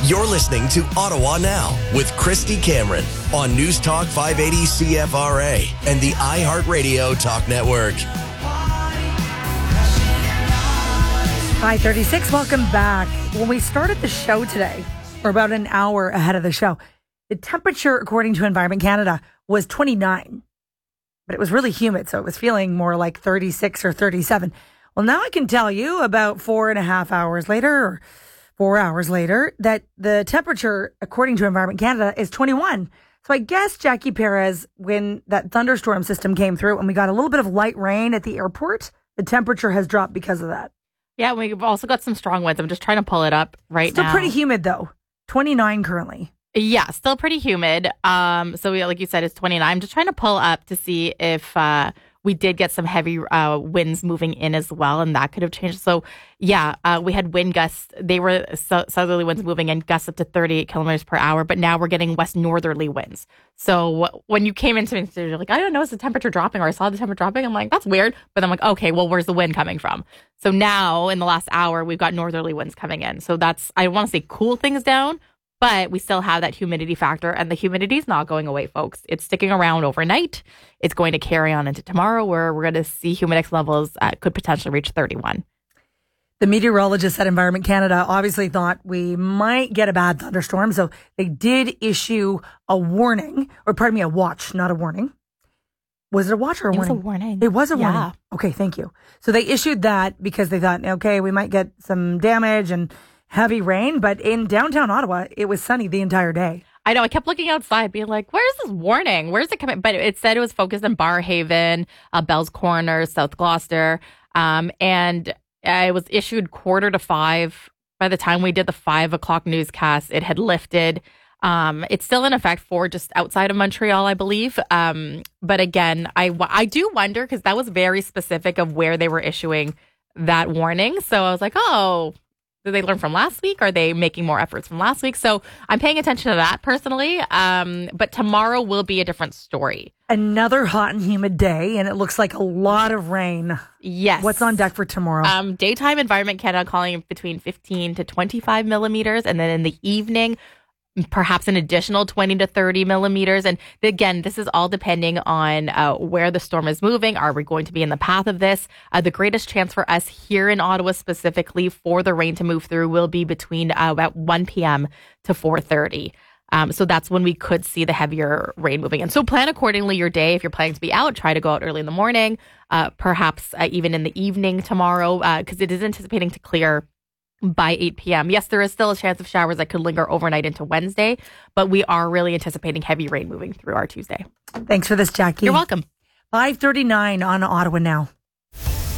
You're listening to Ottawa Now with Christy Cameron on News Talk 580 CFRA and the iHeartRadio Talk Network. 5:36. Welcome back. When we started the show today, or about an hour ahead of the show, the temperature, according to Environment Canada, was 29. But it was really humid, so it was feeling more like 36 or 37. Well, now I can tell you about 4.5 hours later, or 4 hours later, that the temperature, according to Environment Canada, is 21. So I guess, Jackie Perez, when that thunderstorm system came through and we got a little bit of light rain at the airport, the temperature has dropped because of that. Yeah, we've also got some strong winds. I'm just trying to pull it up right now. Still pretty humid, though. 29 currently. Yeah, still pretty humid. So like you said, it's 29. I'm just trying to pull up to see if we did get some heavy winds moving in as well, and that could have changed. So yeah, we had wind gusts. They were southerly winds moving in, gusts up to 38 kilometers per hour, but now we're getting west northerly winds. So when you came into me, you're like, I don't know, is the temperature dropping, or I saw the temperature dropping? I'm like, that's weird. But I'm like, okay, well, where's the wind coming from? So now in the last hour, we've got northerly winds coming in. So that's, I want to say cool things down, but we still have that humidity factor, and the humidity is not going away, folks. It's sticking around overnight. It's going to carry on into tomorrow, where we're going to see humidex levels could potentially reach 31. The meteorologists at Environment Canada obviously thought we might get a bad thunderstorm, so they did issue a warning, or pardon me, a watch, not a warning. Was it a watch or a warning? It was a warning. It was a warning. Yeah. Okay, thank you. So they issued that because they thought, okay, we might get some damage and heavy rain, but in downtown Ottawa, it was sunny the entire day. I know. I kept looking outside, being like, where's this warning? Where's it coming? But it said it was focused on Barrhaven, Bell's Corners, South Gloucester. And it was issued 4:45. By the time we did the 5 o'clock newscast, it had lifted. It's still in effect for just outside of Montreal, I believe. But again, I do wonder, because that was very specific of where they were issuing that warning. So I was like, oh, did they learn from last week? Are they making more efforts from last week? So I'm paying attention to that personally. But tomorrow will be a different story. Another hot and humid day, and it looks like a lot of rain. Yes. What's on deck for tomorrow? Daytime Environment Canada calling between 15 to 25 millimeters. And then in the evening, perhaps an additional 20 to 30 millimeters. And again, this is all depending on where the storm is moving. Are we going to be in the path of this? The greatest chance for us here in Ottawa specifically for the rain to move through will be between about 1 p.m. to 4:30. So that's when we could see the heavier rain moving in. So plan accordingly your day. If you're planning to be out, try to go out early in the morning, perhaps even in the evening tomorrow, because it is anticipating to clear by 8 p.m. Yes, there is still a chance of showers that could linger overnight into Wednesday, but we are really anticipating heavy rain moving through our Tuesday. Thanks for this, Jackie. You're welcome. 5:39 on Ottawa Now.